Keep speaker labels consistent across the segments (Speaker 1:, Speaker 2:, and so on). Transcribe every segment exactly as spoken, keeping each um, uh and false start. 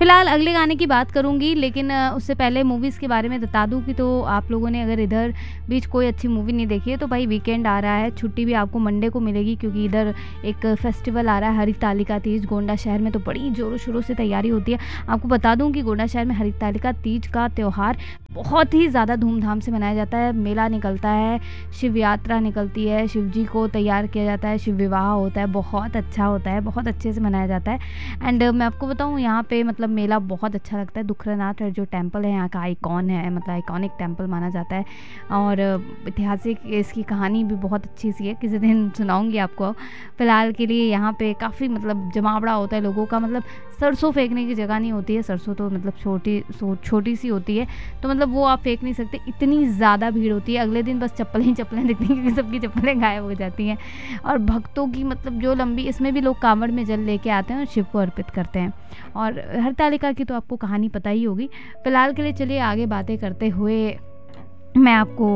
Speaker 1: फ़िलहाल अगले गाने की बात करूँगी, लेकिन उससे पहले मूवीज़ के बारे में बता दूँ कि तो आप लोगों ने अगर इधर बीच कोई अच्छी मूवी नहीं देखी है तो भाई वीकेंड आ रहा है, छुट्टी भी आपको मंडे को मिलेगी क्योंकि इधर एक फेस्टिवल आ रहा है हरितालिका तीज। गोंडा शहर में तो बड़ी ज़ोरों शोरों से तैयारी होती है। आपको बता दूँ कि गोंडा शहर में हरितालिका तीज का त्यौहार बहुत ही ज़्यादा धूमधाम से मनाया जाता है। मेला निकलता है, शिव यात्रा निकलती है, शिव जी को तैयार किया जाता है, शिव विवाह होता है, बहुत अच्छा होता है, बहुत अच्छे से मनाया जाता है। एंड मैं आपको बताऊँ यहाँ पे मतलब मेला बहुत अच्छा लगता है। दुखरानाथ जो टेम्पल है यहाँ का आइकॉन है, मतलब आइकॉनिक टेम्पल माना जाता है और ऐतिहासिक इसकी कहानी भी बहुत अच्छी सी है, किसी दिन सुनाऊंगी आपको। फ़िलहाल के लिए यहाँ पे काफ़ी मतलब जमावड़ा होता है लोगों का, मतलब सरसों फेंकने की जगह नहीं होती है। सरसों तो मतलब छोटी छोटी सी होती है तो मतलब वो आप फेंक नहीं सकते, इतनी ज़्यादा भीड़ होती है। अगले दिन बस चप्पलें ही चप्पलें दिखती हैं क्योंकि सबकी चप्पलें गायब हो जाती हैं। और भक्तों की मतलब जो लंबी, इसमें भी लोग कांवड़ में जल लेके आते हैं और शिव को अर्पित करते हैं। और हरतालिका की तो आपको कहानी पता ही होगी। फ़िलहाल के लिए चलिए आगे बातें करते हुए मैं आपको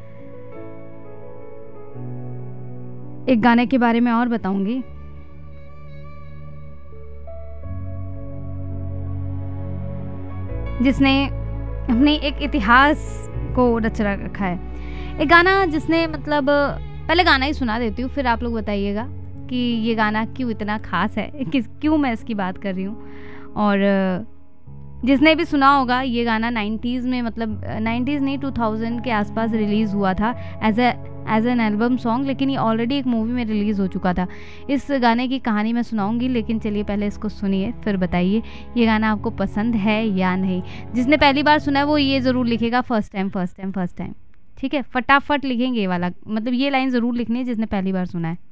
Speaker 1: एक गाने के बारे में और बताऊंगी। जिसने अपने एक इतिहास को रच रखा है। एक गाना जिसने मतलब, पहले गाना ही सुना देती हूँ फिर आप लोग बताइएगा कि ये गाना क्यों इतना ख़ास है, किस क्यों मैं इसकी बात कर रही हूँ। और जिसने भी सुना होगा ये गाना नाइन्टीज़ में, मतलब नाइन्टीज़ नहीं टू थाउज़ेंड के आसपास रिलीज़ हुआ था as a as an album song, लेकिन ये ऑलरेडी एक मूवी में रिलीज़ हो चुका था। इस गाने की कहानी मैं सुनाऊंगी, लेकिन चलिए पहले इसको सुनिए फिर बताइए ये गाना आपको पसंद है या नहीं। जिसने पहली बार सुना है वो ये ज़रूर लिखेगा first time first time first time, ठीक है, फटाफट लिखेंगे ये वाला, मतलब ये लाइन ज़रूर लिखनी है जिसने पहली बार सुना है।